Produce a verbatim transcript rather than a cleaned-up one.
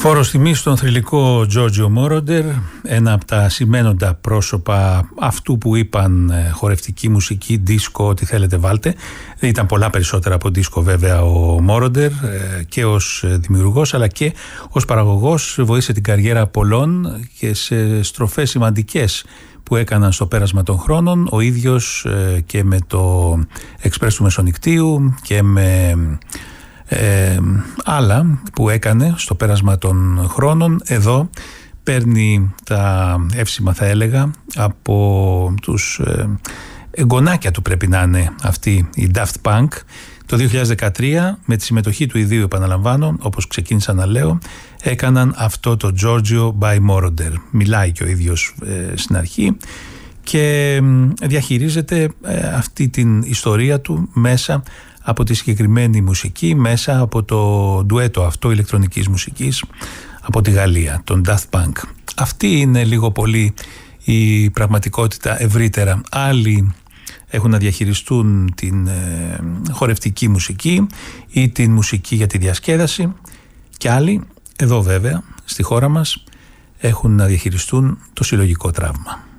Φόρος τιμής στον θρυλικό Giorgio Moroder, ένα από τα σημαίνοντα πρόσωπα αυτού που είπαν χορευτική μουσική, δίσκο, ό,τι θέλετε βάλτε. Δεν ήταν πολλά περισσότερα από δίσκο βέβαια ο Moroder, και ως δημιουργός αλλά και ως παραγωγός. Βοήθησε την καριέρα πολλών και σε στροφές σημαντικές που έκαναν στο πέρασμα των χρόνων, ο ίδιος και με το Εξπρές του Μεσονικτίου και με Ε, άλλα που έκανε στο πέρασμα των χρόνων. Εδώ παίρνει τα εύσημα, θα έλεγα, από τους ε, εγγονάκια του, πρέπει να είναι αυτοί οι Daft Punk. Το δύο χιλιάδες δεκατρία, με τη συμμετοχή του ιδίου, επαναλαμβάνω, όπως ξεκίνησα να λέω, έκαναν αυτό το Giorgio by Moroder. Μιλάει και ο ίδιος ε, στην αρχή και ε, διαχειρίζεται ε, αυτή την ιστορία του μέσα από τη συγκεκριμένη μουσική, μέσα από το ντουέτο αυτό ηλεκτρονικής μουσικής από τη Γαλλία, τον Daft Punk. Αυτή είναι λίγο πολύ η πραγματικότητα ευρύτερα. Άλλοι έχουν να διαχειριστούν την ε, χορευτική μουσική ή την μουσική για τη διασκέδαση, και άλλοι, εδώ βέβαια, στη χώρα μας, έχουν να διαχειριστούν το συλλογικό τραύμα.